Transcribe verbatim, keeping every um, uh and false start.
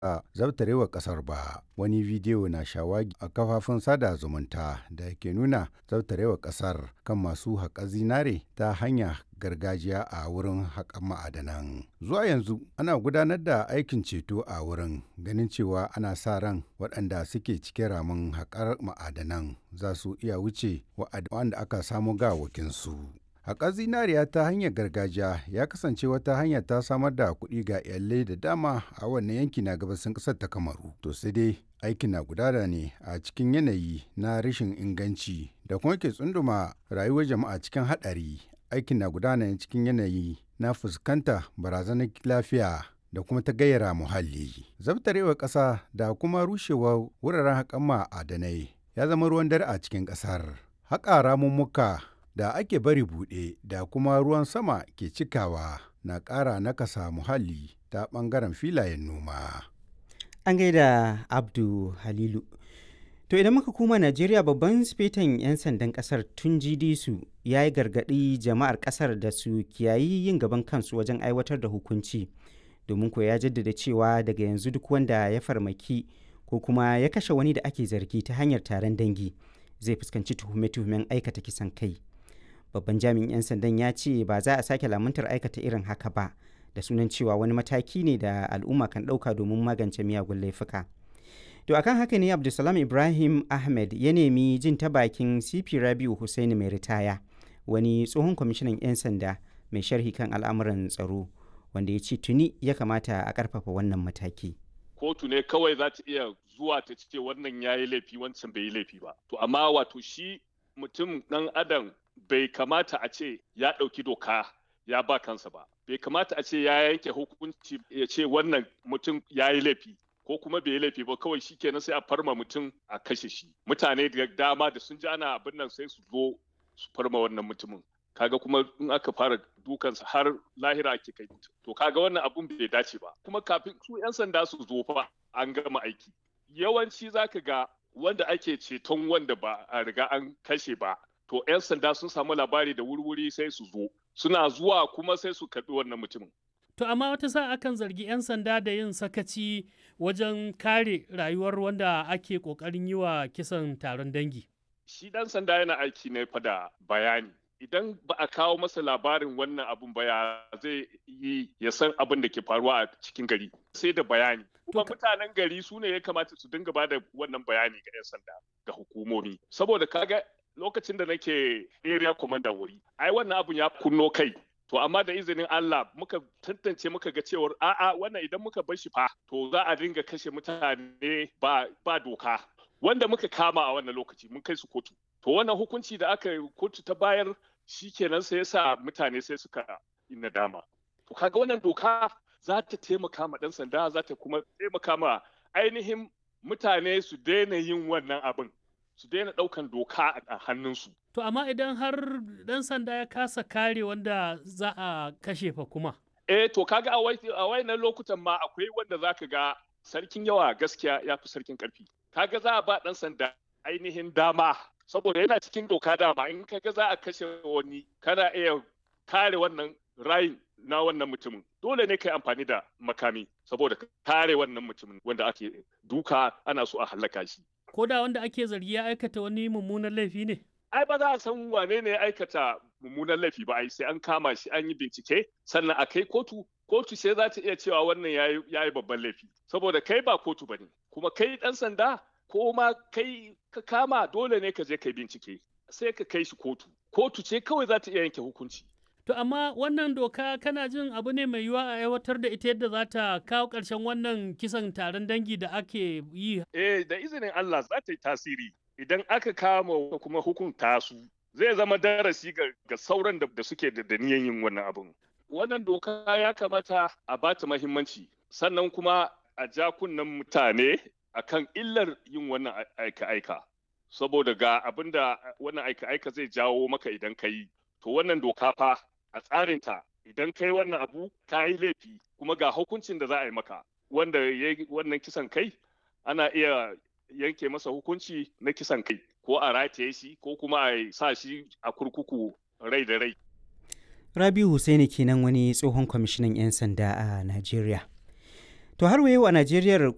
a zabtarewa ƙasar ba. Wani bidiyo na shawagi a kafafen sada zumunta da ke nuna zabtarewa ƙasar kan masu haƙa zinare ta hanya gargajiya a wurin haƙan ma'adanan. Zuwa yanzu ana gudanar da aikin ceto a wurin, ganin cewa ana sa ran waɗanda suke cikin ramin haƙar ma'adanan za su iya wuce waɗanda aka samu gawakinsu. Haƙar zinariya ta hanyar gargajiya ya kasance wata hanya ta samar da kuɗi ga iyalai da dama a wannan yanki na gabasin ƙasar ta Kamaru. To sai dai aikin na gudana ne a cikin yanayi na rashin inganci da kuma ke tsunduma rayuwar jama'a cikin haɗari. Aikin na gudana ne cikin yanayi na fuskanta barazanar lafiya da kuma ta gayyara muhalli. Zabtarewar ƙasa da kuma rushewar wuraren haƙan ma'adanai ya zama ruwan dare a cikin ƙasar. Haƙa ramummuka da ake bari buɗe da kuma ruwan sama ke cikawa na ƙara nakasa muhalli ta ɓangaren filayen noma. An gaida Abdu Halilu. To idan muka koma Najeriya, babban sifetan 'yan sandan ƙasar Tunji Disu ya yi gargaɗi jama'ar ƙasar da su kiyayi yin gaban kansu wajen aiwatar da hukunci. Domin ko ya jaddada cewa daga yanzu duk wanda ya farmaki ko kuma ya kashe wani da ake zargi ta hanyar taron dangi zai fuskanci tuhume-tuhumen aikata kisan kai. Babban jami'in 'yan sandan ya ce ba za a sake lamuntar aikata irin haka ba, da sunan cewa wani mataki ne da al'umma kan ɗauka domin magance miyagun laifuka. To akan haka ne Abdulsalam Ibrahim Ahmed ya nemi jin ta bakin C P Rabiu Hussaini mai ritaya, wani tsohon kwamishinan 'yan sanda mai sharhi kan al'amuran tsaro, wanda ya ce tuni ya kamata a ƙarfafa wannan mataki. Kotu ne kawai za ta iya zuwa ta ce wannan ya yi laifi wancan bai yi laifi ba. To amma wato shi mutum ɗan adam bai kamata a ce ya ɗauki doka ya ba kansa ba. Bai kamata a ce ya yanke hukunci ya ce wannan mutum ya yi laifi ko kuma bai yi laifi ba, kawai shi kenan sai a farma mutum a kashe shi. Mutane da dama da sun ji ana abin nan sai su zo su farma wannan mutumin. Kaga kuma in aka fara dukansa har lahira ake kai mutum. To kaga wannan abun bai dace ba. Kuma kafin su 'yan sanda su zo fa an gama aiki. Yawanci zaka ga wanda ake ceton wanda ba a riga an kashe ba. To 'yan sanda sun samu labari da wuri-wuri sai su zo. Suna zuwa kuma sai su karɓi wannan mutumin. To amma wata sa akan zargi 'yan sanda da yin sakaci wajen kare rayuwar wanda ake ƙoƙarin yi wa kisan taron dangi. Shi ɗan sanda yana aiki ne fa da bayani. Idan ba a kawo masa labarin wannan abun ba ya zai yi ya san abin da ke faruwa a cikin gari sai da bayani. Kuma mutanen gari su ne ya kamata su dinga ba da wannan bayani ga 'yan sanda ga hukumomi. Saboda kaga lokacin da nake area commander wuri, ai wannan abun ya kunno kai. To amma da izinin Allah muka tantance muka ga cewar a'a wannan idan muka bar shi fa to za a dinga kashe mutane ba ba doka. Wanda muka kama a wannan lokaci mun kai su kotu. To wannan hukunci da aka kotu ta bayar shi kenan sai yasa mutane sai suka yi nadama. To kaga wannan doka za ta taimaka ma ɗan sanda, za ta kuma taimaka ma ainihin mutane su daina yin wannan abin. Su daina ɗaukan doka a hannunsu. To amma idan har ɗan sanda ya kasa kare wanda za a kashe fa kuma. Eh to kaga a wayannan lokutan ma akwai wanda za ka ga sarkin yawa gaskiya ya fi sarkin ƙarfi. Kaga za a ba ɗan sanda ainihin dama saboda yana cikin doka dama in kaga za a kashe wani kana iya kare wannan rayin na wannan mutumin. Dole ne kai amfani da makami saboda kare wannan mutumin wanda ake duka ana so a hallaka shi. Ko da wanda ake zargi ya aikata wani mummunan laifi ne? Ai ba za a san wane ne ya aikata mummunan laifi ba ai sai an kama shi an yi bincike sannan a kai kotu. Kotu sai za ta iya cewa wannan ya yi babban laifi. Saboda kai ba kotu ba ne. Kuma kai ɗan sanda ko ma kai ka kama dole ne ka je kai bincike. Sai ka kai shi kotu. Kotu ce kawai za ta iya yanke hukunci. To amma wannan doka kana jin abu ne mai yiwuwa a aiwatar da ita yadda za ta kawo ƙarshen wannan kisan taron dangi da ake yi? Eh da izinin Allah za ta yi tasiri idan aka kama kuma hukunta su zai zama darasi ga sauran da suke da niyan yin wannan abun. Wannan doka ya kamata a ba ta muhimmanci sannan kuma a ja kunnen mutane akan illar yin wannan aika-aika. Saboda ga abin da wannan aika-aika zai jawo maka idan ka yi. To wannan doka fa a tsarinta idan kai wannan abu ka yi laifi kuma ga hukuncin da za a yi maka wanda ya yi wannan kisan kai ana iya yanke masa hukunci na kisan kai ko a rataye shi ko kuma a sa shi a kurkuku rai da rai. Rabiu Hussaini kenan wani tsohon kwamishinan 'yan sanda a Najeriya. To har yau a Najeriya